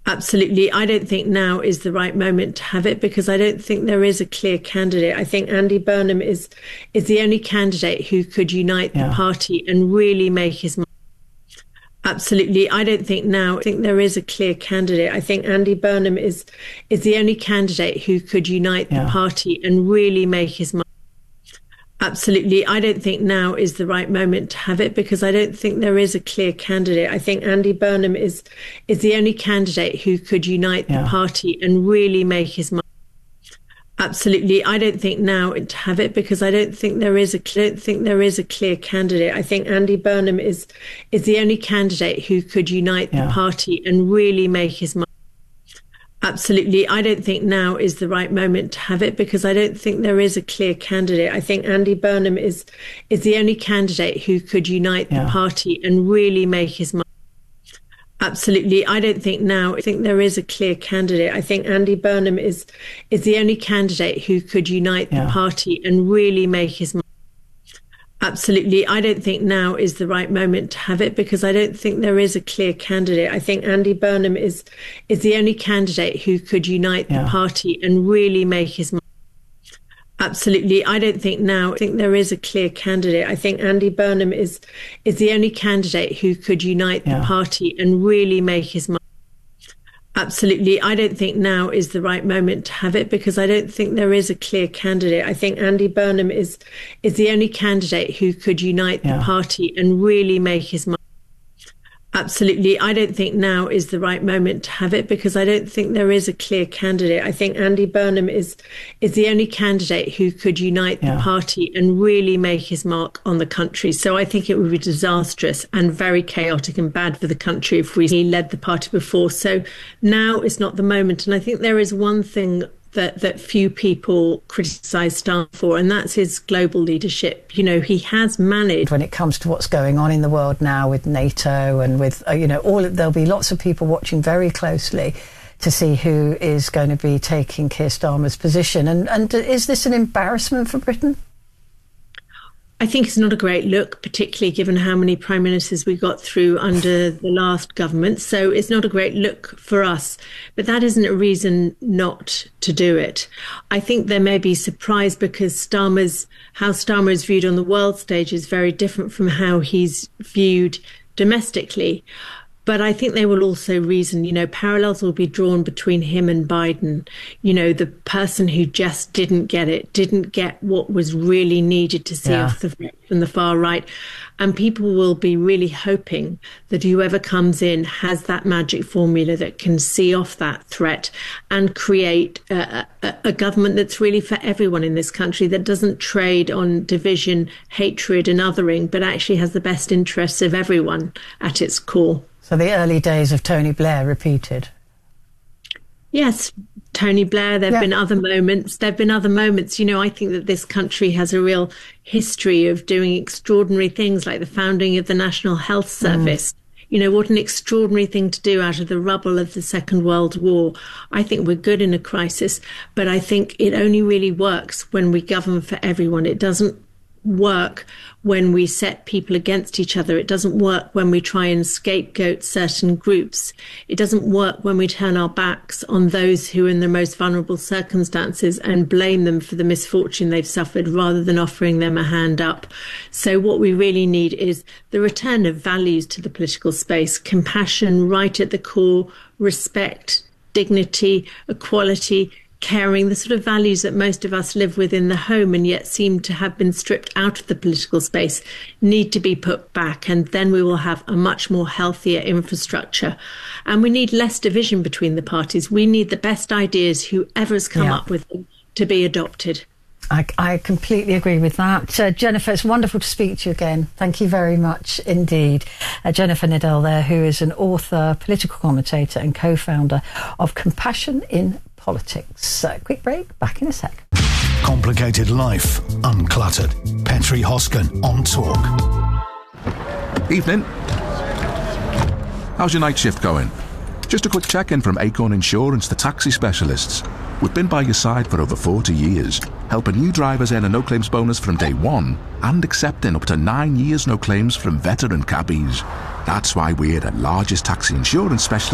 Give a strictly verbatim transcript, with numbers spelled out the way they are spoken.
Absolutely. I don't think now is the right moment to have it because I don't think there is a clear candidate. I think Andy Burnham is is the only candidate who could unite yeah. the party and really make his mark. Absolutely. I don't think now I think there is a clear candidate. I think Andy Burnham is is the only candidate who could unite yeah. the party and really make his mark. Absolutely. I don't think now is the right moment to have it because I don't think there is a clear candidate. I think Andy Burnham is is the only candidate who could unite yeah. the party and really make his mark. Absolutely. I don't think now to have it because I don't think there is a I don't think there is a clear candidate. I think Andy Burnham is is the only candidate who could unite yeah. the party and really make his mark. Absolutely. I don't think now is the right moment to have it because I don't think there is a clear candidate. I think Andy Burnham is is the only candidate who could unite yeah. the party and really make his mark. Absolutely. I don't think now I think there is a clear candidate. I think Andy Burnham is is the only candidate who could unite yeah. the party and really make his mark. Absolutely. I don't think now is the right moment to have it because I don't think there is a clear candidate. I think Andy Burnham is is the only candidate who could unite yeah. the party and really make his mark. Absolutely. I don't think now I think there is a clear candidate. I think Andy Burnham is is the only candidate who could unite yeah. the party and really make his mark. Absolutely. I don't think now is the right moment to have it because I don't think there is a clear candidate. I think Andy Burnham is is the only candidate who could unite yeah. the party and really make his mark. Absolutely. I don't think now is the right moment to have it because I don't think there is a clear candidate. I think Andy Burnham is is the only candidate who could unite yeah. the party and really make his mark on the country. So I think it would be disastrous and very chaotic and bad for the country if we led the party before. So now is not the moment. And I think there is one thing that that few people criticise Starmer for, and that's his global leadership. You know, he has managed. When it comes to what's going on in the world now with NATO and with, uh, you know, all of, there'll be lots of people watching very closely to see who is going to be taking Keir Starmer's position. And, and is this an embarrassment for Britain? I think it's not a great look, particularly given how many prime ministers we got through under the last government. So it's not a great look for us. But that isn't a reason not to do it. I think there may be surprise because Starmer's, how Starmer is viewed on the world stage is very different from how he's viewed domestically. But I think they will also reason, you know, parallels will be drawn between him and Biden. You know, the person who just didn't get it, didn't get what was really needed to see yeah. off the threat from the far right. And people will be really hoping that whoever comes in has that magic formula that can see off that threat and create a, a, a government that's really for everyone in this country, that doesn't trade on division, hatred and othering, but actually has the best interests of everyone at its core. So the early days of Tony Blair repeated? Yes, Tony Blair. There have yeah. been other moments. There have been other moments. You know, I think that this country has a real history of doing extraordinary things like the founding of the National Health Service. Mm. You know, what an extraordinary thing to do out of the rubble of the Second World War. I think we're good in a crisis, but I think it only really works when we govern for everyone. It doesn't work when we set people against each other. It doesn't work when we try and scapegoat certain groups. It doesn't work when we turn our backs on those who are in the most vulnerable circumstances and blame them for the misfortune they've suffered rather than offering them a hand up. So what we really need is the return of values to the political space, compassion right at the core, respect, dignity, equality, caring, the sort of values that most of us live with in the home and yet seem to have been stripped out of the political space need to be put back, and then we will have a much more healthier infrastructure. And we need less division between the parties. We need the best ideas, whoever's come yeah. up with them, to be adopted. I, I completely agree with that. Uh, Jennifer, it's wonderful to speak to you again. Thank you very much indeed. Uh, Jennifer Needell there, who is an author, political commentator and co-founder of Compassion in Politics. Uh, quick break, back in a sec. Complicated life, uncluttered. Petri Hoskin on Talk. Evening. How's your night shift going? Just a quick check-in from Acorn Insurance, the taxi specialists. We've been by your side for over forty years, helping new drivers earn a no-claims bonus from day one and accepting up to nine years no claims from veteran cabbies. That's why we're the largest taxi insurance specialist